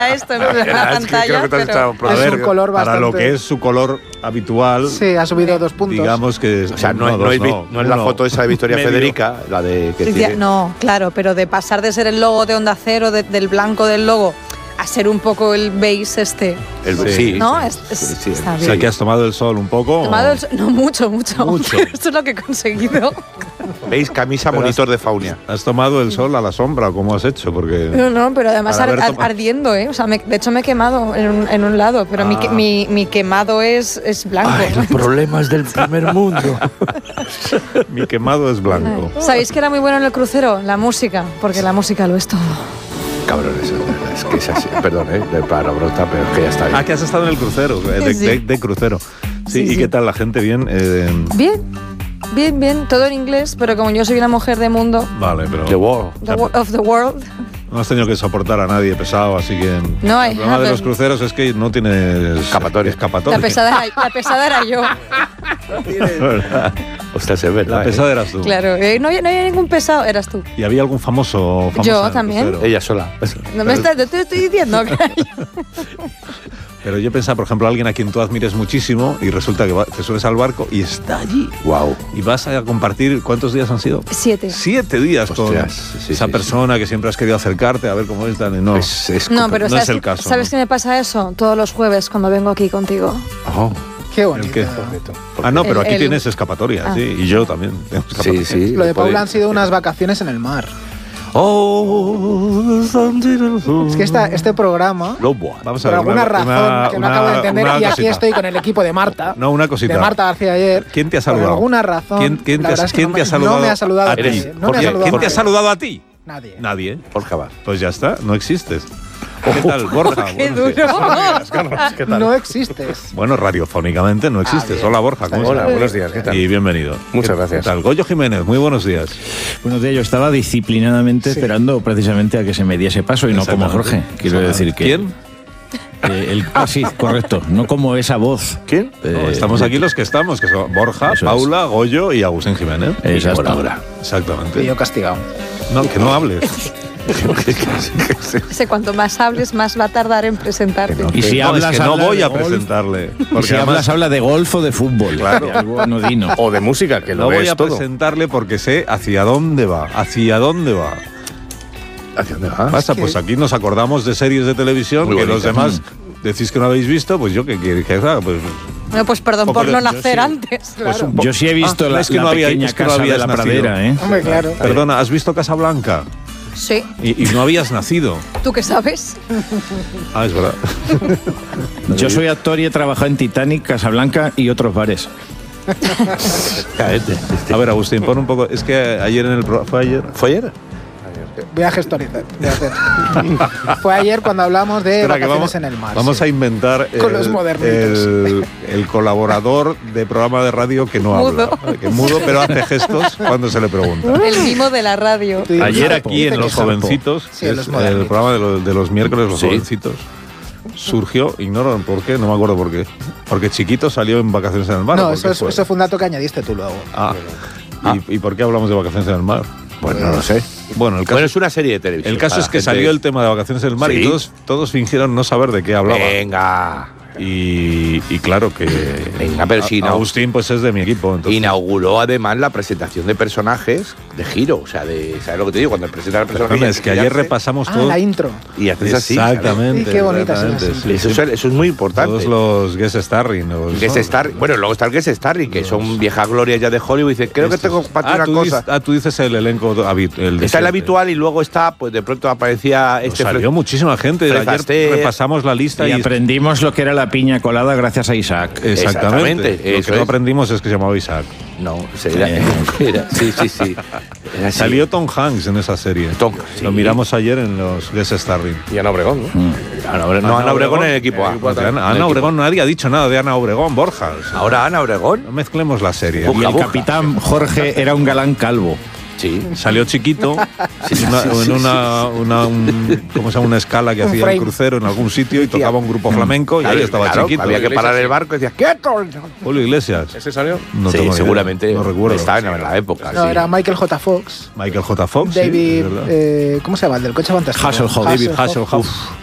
esto en la pantalla, pero es un color bastante... Para lo que es su color habitual. Sí, ha subido 2 puntos. Digamos que... O sea, no es la foto esa de Victoria Federica, la de... que tiene... No, claro, pero de pasar de ser el logo de Onda Cero, del blanco del logo, a ser un poco el beige sí, ¿no? Sí. Está bien. O sea, que has tomado el sol un poco. No, mucho. Esto es lo que he conseguido. ¿Veis? Camisa pero monitor de Faunia. ¿Has tomado el sol a la sombra o cómo has hecho? Porque No, pero además ardiendo, ¿eh? O sea, de hecho me he quemado en un lado, pero mi quemado es blanco. Ay, los problemas del primer mundo. Mi quemado es blanco. ¿Sabéis que era muy bueno en el crucero? La música, porque la música lo es todo. Cabrones, es que es así. Perdón, para brota, pero es que ya está bien. Que has estado en el crucero, de crucero. Sí, ¿y qué tal la gente? ¿Bien? Bien, todo en inglés, pero como yo soy una mujer de mundo. Vale, pero... Of the world. No has tenido que soportar a nadie pesado, así que... No, el problema de los cruceros es que no tienes escapatoria. La pesada era yo. Ostras, es verdad. La pesada eras tú. Claro, no había ningún pesado, eras tú. ¿Y había algún famoso yo también. Crucero? Ella sola. No te estoy diciendo. Pero yo pensaba, por ejemplo, alguien a quien tú admires muchísimo y resulta que te subes al barco y está allí. Wow. Y vas a compartir, ¿cuántos días han sido? 7. 7 días. Ostras, con esa persona que siempre has querido acercarte a ver cómo es. No, pero no es el caso. ¿Sabes qué me pasa eso? Todos los jueves cuando vengo aquí contigo. Oh. Qué bonito. ¿El qué? No, pero aquí tienes escapatoria, sí, y yo también tengo escapatoria. Sí. Lo de Paula han sido unas vacaciones en el mar. Es que este programa, vamos a por ver, alguna razón que no acabo de entender, y aquí estoy con el equipo de Marta. No, una cosita. De Marta García ayer. ¿Quién te ha saludado? Por alguna razón. ¿Quién te ha saludado? No me ha saludado a ti. ¿Quién te ha saludado a ti? Nadie. Borja Bar. Pues ya está, no existes. ¿Qué tal, Borja? ¡Qué duro! ¿Qué tal? No existes. Bueno, radiofónicamente no existes. Hola, Borja. ¿Cómo Hola, estás? buenos días. ¿Qué tal? Y bienvenido. Muchas gracias. ¿Qué tal? Goyo Jiménez, muy buenos días. Buenos días. Yo estaba disciplinadamente esperando precisamente a que se me diese paso y no como Jorge. Quiero decir que... ¿Quién? Sí, correcto. No como esa voz. ¿Quién? No, estamos aquí los que estamos, que son Borja, Paula, Goyo y Agustín Jiménez. Exacto. Exactamente. Y yo castigado. No, que no hables. Cuanto más hables, más va a tardar en presentarte. Y si hablas, es que no voy a golf, presentarle. Porque si además, habla de golf o de fútbol. Claro. De algo anodino. O de música, que no voy a presentarle porque sé hacia dónde va. ¿Hacia dónde va? ¿Hacia dónde va? Pasa, pues aquí nos acordamos de series de televisión muy que bonita. Los demás decís que no habéis visto, pues yo que pues Bueno, pues perdón por no nacer antes. Pues Claro. Yo sí he visto la pequeña casa de la pradera, ¿eh? Hombre, claro. Perdona, ¿has visto Casablanca? Sí. Y no habías nacido. ¿Tú qué sabes? Es verdad. Yo soy actor y he trabajado en Titanic, Casablanca y otros bares. A ver, Agustín, pon un poco. Es que ayer en el ¿Fue ayer? ¿Fue ayer? Voy a gestorizar. Fue ayer cuando hablamos de Espera, vacaciones en el mar. Vamos a inventar Con los modernitos. el colaborador de programa de radio que no habla. Que mudo, pero hace gestos cuando se le pregunta. El mimo de la radio. Sí, Ayer Sapo. aquí en Los Jovencitos, Sí, que en Los es el Modernitos. programa de los miércoles, Los Jovencitos, surgió, ignoro por qué, no me acuerdo por qué, porque Chiquito salió en Vacaciones en el Mar. No, eso fue un dato que añadiste tú luego. ¿Y por qué hablamos de Vacaciones en el Mar? Pues no lo sé. Bueno, Es una serie de televisión. el caso es que para salió gente- el tema de Vacaciones en el Mar Sí. y todos fingieron no saber de qué hablaba. Venga. Y claro que Venga, pero si no. Agustín pues es de mi equipo. Entonces, Inauguró además la presentación de personajes de giro. O sea, ¿sabes lo que te digo? Cuando presentan el personaje. perdona, es que ayer repasamos todo. La intro. Y haces así. Exactamente. Sí, qué bonita es exactamente, esa. sí, Eso, sí. eso es muy importante. Todos los guest starring. Bueno, luego está el Guest Starring, que son viejas glorias ya de Hollywood. Y dicen, creo que tengo para ti una cosa. Tú dices el elenco habitual. Está el habitual y luego está, pues de pronto aparecía Salió muchísima gente. Fred Ayer Astaire. repasamos la lista Y aprendimos lo que era la piña colada gracias a Isaac. Exactamente. Lo eso que no es. aprendimos es que se llamaba Isaac. No, sí. Era así. Salió Tom Hanks en esa serie. Sí. Lo miramos ayer en los Guest Starring. Y Ana Obregón, ¿no? Ana Obregón en el equipo A. Ana Obregón, nadie ha dicho nada de Ana Obregón, Borja. Ahora Ana Obregón. No mezclemos la serie. Y el capitán Jorge era un galán calvo. Sí. Salió Chiquito en una escala que hacía el crucero en algún sitio y tocaba un grupo flamenco y ahí estaba Chiquito. Había que parar el barco y decía, ¡quieto! Julio Iglesias. ¿Ese salió? No sí, tengo ni seguramente. idea. No recuerdo. Estaba en la época. No, sí. era Michael J. Fox. Michael J. Fox. David, sí, es verdad. ¿cómo se llama? El del coche fantástico. Hasselhoff. David Hasselhoff.